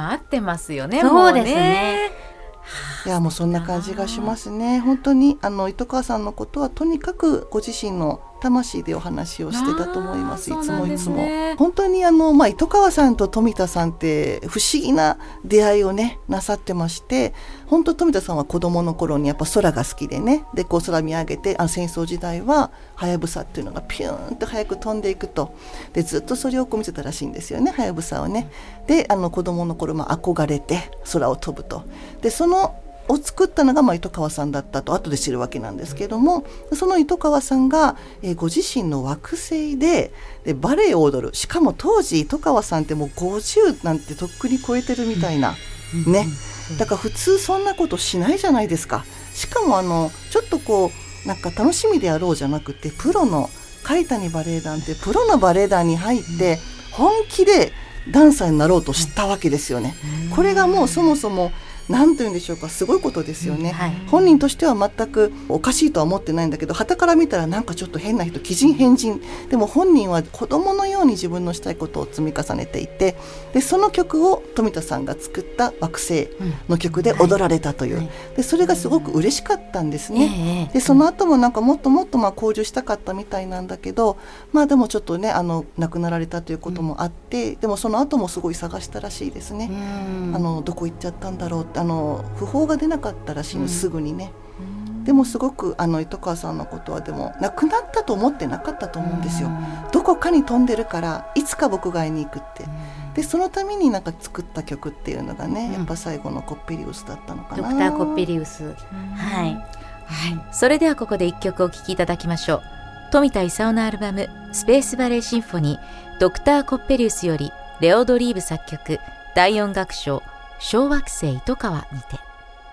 合ってますよね。 そうですね。 いやもうそんな感じがしますね。本当に糸川さんのことはとにかくご自身の魂でお話をしてたと思います。いつもいつも本当に糸川さんと富田さんって不思議な出会いをねなさってまして、本当富田さんは子供の頃にやっぱ空が好きでね、でこう空見上げて戦争時代ははやぶさっていうのがピューンと早く飛んでいくと、でずっとそれをこう見てたらしいんですよね、はやぶさをね。で子供の頃憧れて空を飛ぶと。でそのを作ったのが糸川さんだったと後で知るわけなんですけれども、その糸川さんが、ご自身の惑星でバレエを踊る。しかも当時糸川さんってもう50なんてとっくに超えてるみたいな、ね、だから普通そんなことしないじゃないですか。しかもちょっとこうなんか楽しみでやろうじゃなくて、プロの海谷バレエ団ってプロのバレエ団に入って本気でダンサーになろうとしたわけですよね。これがもうそもそもなんというんでしょうか、すごいことですよね、本人としては全くおかしいとは思ってないんだけど、傍から見たらなんかちょっと変な人、奇人変人。でも本人は子供のように自分のしたいことを積み重ねていて、でその曲を富田さんが作った惑星の曲で踊られたという、でそれがすごく嬉しかったんですね。でその後もなんかもっともっと交流したかったみたいなんだけど、でもちょっとね亡くなられたということもあって、でもその後もすごい探したらしいですね。どこ行っちゃったんだろうって、訃報が出なかったらしいの、すぐにね。でもすごく糸川さんのことはでも亡くなったと思ってなかったと思うんですよ。どこかに飛んでるからいつか僕が会いに行くって。でそのためになんか作った曲っていうのがね、やっぱ最後のコッペリウスだったのかな。 ドクターコッペリウス、 それではここで一曲お聴きいただきましょう。富田勲のアルバムスペースバレーシンフォニードクターコッペリウスよりレオドリーブ作曲第4楽章小惑星糸川にて。